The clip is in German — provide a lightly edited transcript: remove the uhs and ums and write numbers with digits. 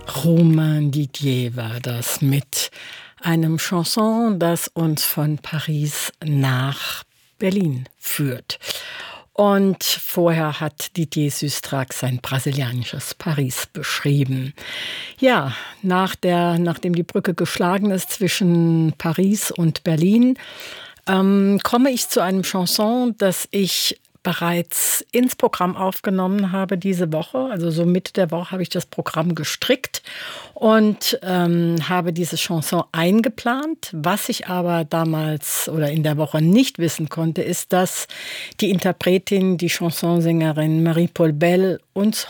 Romain Didier war das mit einem Chanson, das uns von Paris nach Berlin führt. Und vorher hat Didier Sustrac sein brasilianisches Paris beschrieben. Ja, nachdem die Brücke geschlagen ist zwischen Paris und Berlin, komme ich zu einem Chanson, das ich bereits ins Programm aufgenommen habe diese Woche. Also so Mitte der Woche habe ich das Programm gestrickt und habe diese Chanson eingeplant. Was ich aber damals oder in der Woche nicht wissen konnte, ist, dass die Interpretin, die Chansonsängerin Marie-Paule Bell uns